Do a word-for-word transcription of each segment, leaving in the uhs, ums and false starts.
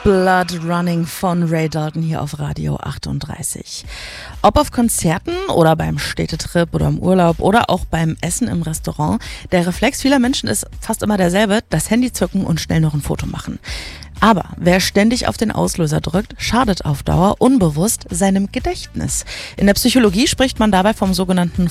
Blood Running von Ray Dalton hier auf Radio achtunddreißig. Ob auf Konzerten oder beim Städtetrip oder im Urlaub oder auch beim Essen im Restaurant, der Reflex vieler Menschen ist fast immer derselbe: das Handy zücken und schnell noch ein Foto machen. Aber wer ständig auf den Auslöser drückt, schadet auf Dauer unbewusst seinem Gedächtnis. In der Psychologie spricht man dabei vom sogenannten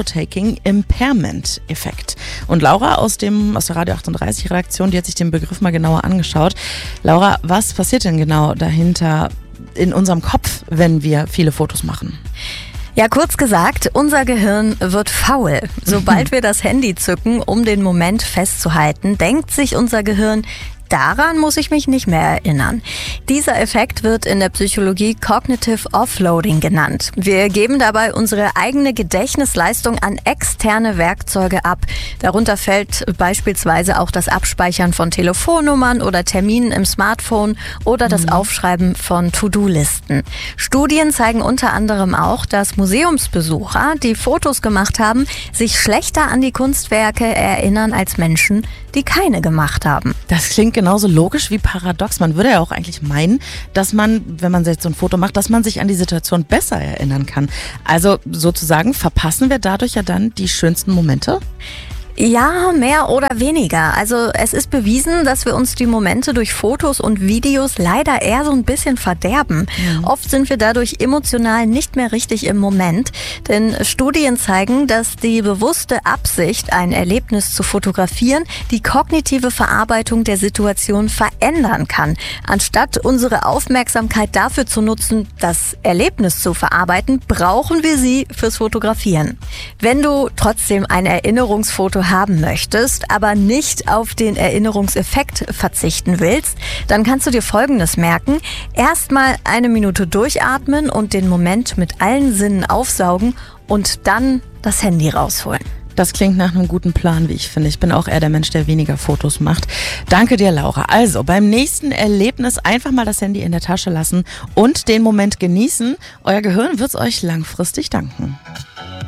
Phototaking-Impairment-Effekt. Und Laura aus, dem, aus der Radio achtunddreißig-Redaktion, die hat sich den Begriff mal genauer angeschaut. Laura, was passiert denn genau dahinter in unserem Kopf, wenn wir viele Fotos machen? Ja, kurz gesagt, unser Gehirn wird faul. Sobald wir das Handy zücken, um den Moment festzuhalten, denkt sich unser Gehirn: daran muss ich mich nicht mehr erinnern. Dieser Effekt wird in der Psychologie Cognitive Offloading genannt. Wir geben dabei unsere eigene Gedächtnisleistung an externe Werkzeuge ab. Darunter fällt beispielsweise auch das Abspeichern von Telefonnummern oder Terminen im Smartphone oder das Aufschreiben von To-Do-Listen. Studien zeigen unter anderem auch, dass Museumsbesucher, die Fotos gemacht haben, sich schlechter an die Kunstwerke erinnern als Menschen, die keine gemacht haben. Das klingt genauso logisch wie paradox. Man würde ja auch eigentlich meinen, dass man, wenn man jetzt so ein Foto macht, dass man sich an die Situation besser erinnern kann. Also sozusagen verpassen wir dadurch ja dann die schönsten Momente? Ja, mehr oder weniger. Also es ist bewiesen, dass wir uns die Momente durch Fotos und Videos leider eher so ein bisschen verderben. Mhm. Oft sind wir dadurch emotional nicht mehr richtig im Moment. Denn Studien zeigen, dass die bewusste Absicht, ein Erlebnis zu fotografieren, die kognitive Verarbeitung der Situation verändern kann. Anstatt unsere Aufmerksamkeit dafür zu nutzen, das Erlebnis zu verarbeiten, brauchen wir sie fürs Fotografieren. Wenn du trotzdem ein Erinnerungsfoto haben möchtest, aber nicht auf den Erinnerungseffekt verzichten willst, dann kannst du dir Folgendes merken: Erstmal eine Minute durchatmen und den Moment mit allen Sinnen aufsaugen und dann das Handy rausholen. Das klingt nach einem guten Plan, wie ich finde. Ich bin auch eher der Mensch, der weniger Fotos macht. Danke dir, Laura. Also, beim nächsten Erlebnis einfach mal das Handy in der Tasche lassen und den Moment genießen. Euer Gehirn wird es euch langfristig danken.